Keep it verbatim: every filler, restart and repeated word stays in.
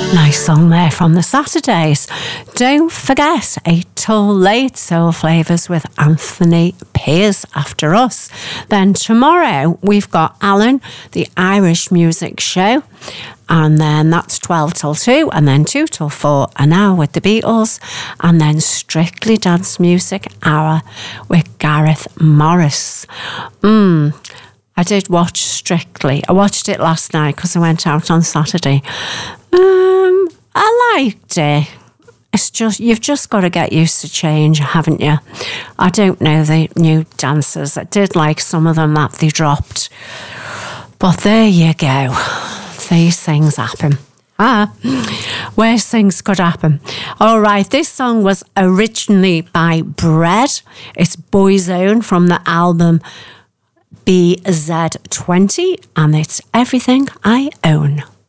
Nice song there from the Saturdays. Don't forget, eight till late, Soul Flavours with Anthony Pears after us. Then tomorrow we've got Alan, the Irish Music Show. And then that's twelve till two, and then two till four, an hour with the Beatles, and then Strictly Dance Music Hour with Gareth Morris. Mm, I did watch Strictly. I watched it last night because I went out on Saturday. Um, I liked it. It's just, you've just got to get used to change, haven't you? I don't know the new dancers. I did like some of them that they dropped. But there you go. These things happen. Ah, worse things could happen. All right, this song was originally by Bread. It's Boyzone from the album B Z twenty, and it's Everything I Own.